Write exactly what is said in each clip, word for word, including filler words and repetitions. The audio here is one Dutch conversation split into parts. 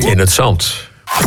in het zand.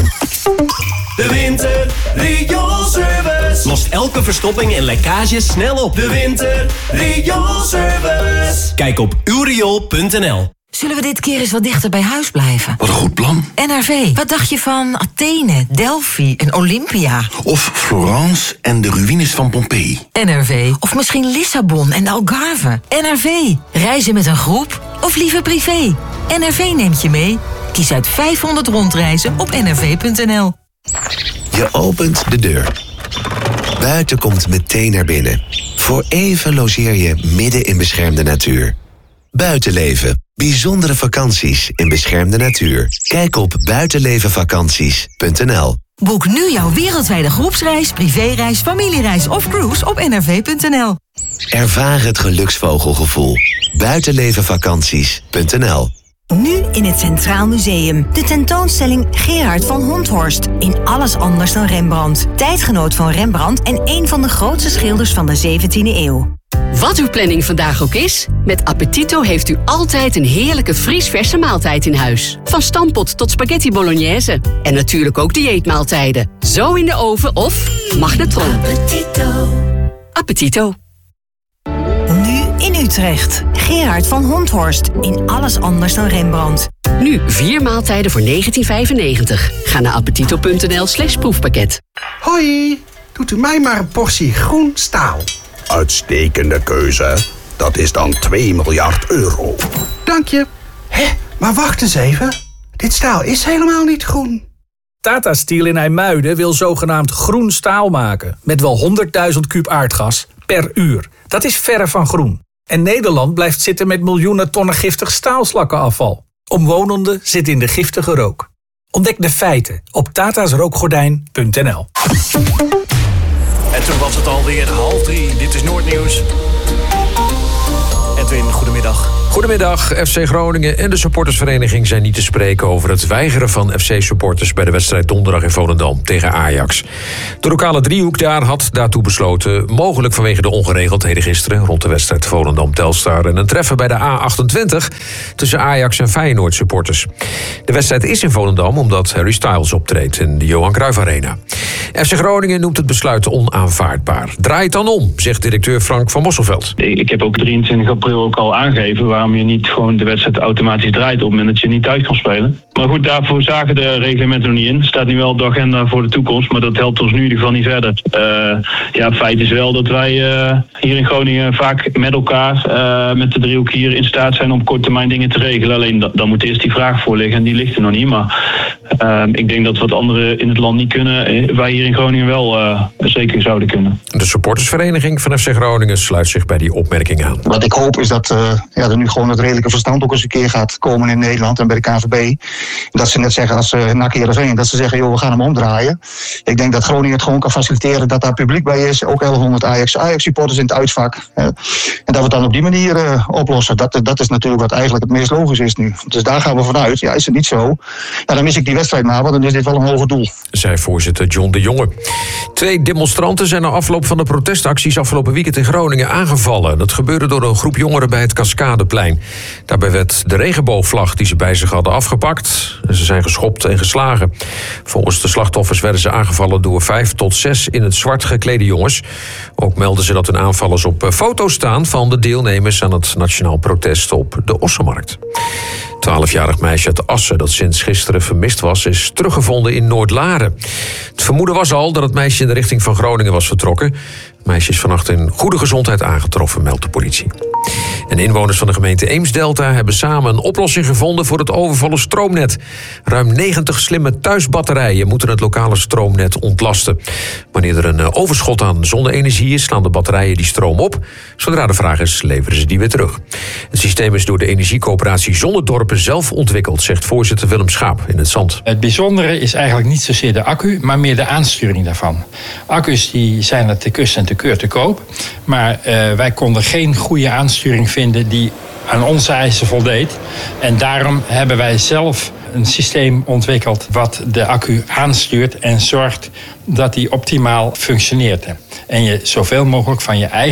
De Winter Rioolservice lost elke verstopping en lekkage snel op. De Winter Rioolservice. Kijk op uw riool punt n l. Zullen we dit keer eens wat dichter bij huis blijven? Wat een goed plan. N R V, wat dacht je van Athene, Delphi en Olympia? Of Florence en de ruïnes van Pompeii. N R V, of misschien Lissabon en de Algarve. N R V, reizen met een groep of liever privé? N R V neemt je mee. Kies uit vijfhonderd rondreizen op n r v punt n l. Je opent de deur. Buiten komt meteen naar binnen. Voor even logeer je midden in beschermde natuur. Buitenleven. Bijzondere vakanties in beschermde natuur. Kijk op buitenlevenvakanties punt n l. Boek nu jouw wereldwijde groepsreis, privéreis, familiereis of cruise op n r v punt n l. Ervaar het geluksvogelgevoel. buitenlevenvakanties punt n l. Nu in het Centraal Museum. De tentoonstelling Gerard van Honthorst. In alles anders dan Rembrandt. Tijdgenoot van Rembrandt en een van de grootste schilders van de zeventiende eeuw. Wat uw planning vandaag ook is, met Appetito heeft u altijd een heerlijke vriesverse maaltijd in huis. Van stampot tot spaghetti bolognese. En natuurlijk ook dieetmaaltijden. Zo in de oven of magnetron. Appetito. Appetito. Nu in Utrecht. Gerard van Honthorst. In alles anders dan Rembrandt. Nu vier maaltijden voor negentien vijfennegentig. Ga naar appetito punt n l slash proefpakket. Hoi, doet u mij maar een portie groen staal. Uitstekende keuze. Dat is dan twee miljard euro. Dank je. Hé, maar wacht eens even. Dit staal is helemaal niet groen. Tata Steel in IJmuiden wil zogenaamd groen staal maken. Met wel honderdduizend kuub aardgas per uur. Dat is verre van groen. En Nederland blijft zitten met miljoenen tonnen giftig staalslakkenafval. Omwonenden zitten in de giftige rook. Ontdek de feiten op tatasrookgordijn punt n l. En toen was het alweer half drie. Dit is Noordnieuws. Edwin, goedemiddag. Goedemiddag. F C Groningen en de supportersvereniging zijn niet te spreken over het weigeren van F C-supporters bij de wedstrijd donderdag in Volendam tegen Ajax. De lokale driehoek daar had daartoe besloten, mogelijk vanwege de ongeregeldheden gisteren rond de wedstrijd Volendam-Telstar en een treffen bij de A achtentwintig tussen Ajax en Feyenoord-supporters. De wedstrijd is in Volendam omdat Harry Styles optreedt in de Johan Cruijff Arena. F C Groningen noemt het besluit onaanvaardbaar. Draai het dan om, zegt directeur Frank van Mosselveld. Ik heb ook drieëntwintig april ook al aangegeven waarom je niet gewoon de wedstrijd automatisch draait op het moment dat je niet thuis kan spelen. Maar goed, daarvoor zagen de reglementen nog niet in. Staat nu wel op de agenda voor de toekomst, maar dat helpt ons nu in ieder geval niet verder. Uh, ja, het feit is wel dat wij uh, hier in Groningen vaak met elkaar, uh, met de driehoek hier in staat zijn om op korte termijn dingen te regelen. Alleen da- dan moet eerst die vraag voor liggen en die ligt er nog niet. Maar uh, ik denk dat wat anderen in het land niet kunnen, wij hier in Groningen wel uh, zeker zouden kunnen. De supportersvereniging van F C Groningen sluit zich bij die opmerking aan. Wat ik hoop is dat uh, ja, er nu gewoon het redelijke verstand ook eens een keer gaat komen in Nederland en bij de K N V B. Dat ze net zeggen als uh, N A C Heerenveen, dat ze zeggen, joh, we gaan hem omdraaien. Ik denk dat Groningen het gewoon kan faciliteren dat daar publiek bij is. Ook elfhonderd Ajax, Ajax-supporters in het uitvak. Uh, en dat we het dan op die manier uh, oplossen. Dat, dat is natuurlijk wat eigenlijk het meest logisch is nu. Dus daar gaan we vanuit. Ja, is het niet zo, ja, dan mis ik die wedstrijd maar, want dan is dit wel een hoger doel. Zei voorzitter John de Jonge. Twee demonstranten zijn na afloop van de protestacties afgelopen weekend in Groningen aangevallen. Dat gebeurde door een groep jongeren bij het Cascadeplein. Daarbij werd de regenboogvlag die ze bij zich hadden afgepakt. Ze zijn geschopt en geslagen. Volgens de slachtoffers werden ze aangevallen door vijf tot zes in het zwart geklede jongens. Ook melden ze dat hun aanvallers op foto's staan van de deelnemers aan het nationaal protest op de Ossenmarkt. twaalfjarig meisje uit Assen dat sinds gisteren vermist was, is teruggevonden in Noordlaren. Het vermoeden was al dat het meisje in de richting van Groningen was vertrokken. Het meisje is vannacht in goede gezondheid aangetroffen, meldt de politie. En inwoners van de gemeente Eemsdelta hebben samen een oplossing gevonden voor het overvolle stroomnet. Ruim negentig slimme thuisbatterijen moeten het lokale stroomnet ontlasten. Wanneer er een overschot aan zonne-energie is, slaan de batterijen die stroom op. Zodra de vraag is, leveren ze die weer terug. Het systeem is door de energiecoöperatie Zonnedorpen zelf ontwikkeld, zegt voorzitter Willem Schaap in het Zand. Het bijzondere is eigenlijk niet zozeer de accu, maar meer de aansturing daarvan. Accu's die zijn er te kus en te keur te koop. Maar uh, wij konden geen goede aansturing vinden die aan onze eisen voldeed. En daarom hebben wij zelf een systeem ontwikkeld wat de accu aanstuurt en zorgt dat die optimaal functioneert. En je zoveel mogelijk van je eigen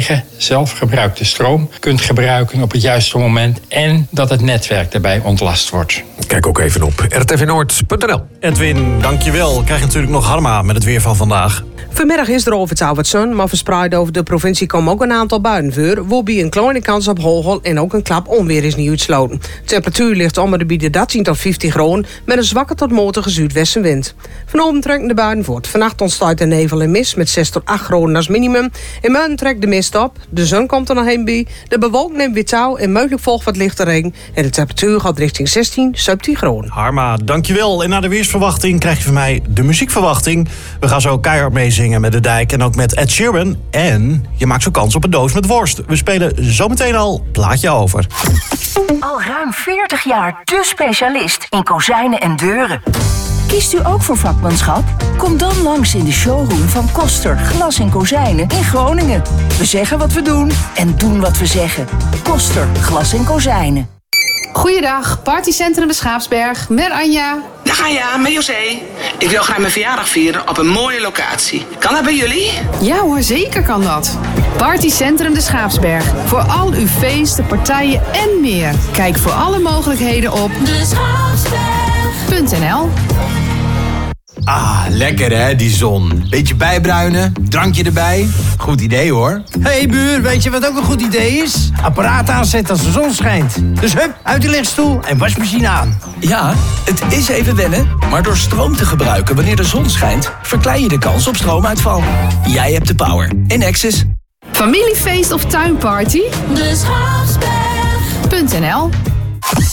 zelfgebruikte stroom kunt gebruiken op het juiste moment en dat het netwerk daarbij ontlast wordt. Kijk ook even op r t v noord punt n l. Edwin, dankjewel. Krijg je natuurlijk nog Harma met het weer van vandaag. Vanmiddag is er over het wat zon, maar verspreid over de provincie komen ook een aantal buien voor, waarbij een kleine kans op hagel en ook een klap onweer is niet uitsloten. De temperatuur ligt om de bieden dertien tot vijftien graden met een zwakke tot matige zuidwestenwind. Vanavond trekken de buien voort. Vannacht ontstaat er nevel en mist met zes tot acht graden als minimum. In morgen trekt de mist op, de zon komt er nog heen bij, de bewolking neemt weer touw en mogelijk volgt wat lichte regen en de temperatuur gaat richting zestien, zeventien graden. Harma, dankjewel. En na de weersverwachting krijg je van mij de muziekverwachting. We gaan zo keihard meezingen met De Dijk en ook met Ed Sheeran. En je maakt zo kans op een doos met worst. We spelen zometeen al Plaatje Over. Al ruim veertig jaar de specialist in kozijnen en deuren. Kiest u ook voor vakmanschap? Kom dan langs in de showroom van Koster Glas en Kozijnen in Groningen. We zeggen wat we doen en doen wat we zeggen. Koster Glas en Kozijnen. Goeiedag, partycentrum de Schaapsberg, met Anja. Dag Anja, met José. Ik wil graag mijn verjaardag vieren op een mooie locatie. Kan dat bij jullie? Ja hoor, zeker kan dat. Partycentrum de Schaapsberg. Voor al uw feesten, partijen en meer. Kijk voor alle mogelijkheden op de schaapsberg punt n l. Ah, lekker hè, die zon. Beetje bijbruinen, drankje erbij. Goed idee hoor. Hé hey, buur, weet je wat ook een goed idee is? Apparaat aanzetten als de zon schijnt. Dus hup, uit de lichtstoel en wasmachine aan. Ja, het is even wennen, maar door stroom te gebruiken wanneer de zon schijnt, verklein je de kans op stroomuitval. Jij hebt de power in Nexus. Familiefeest of tuinparty? De Schaapsberg punt n l.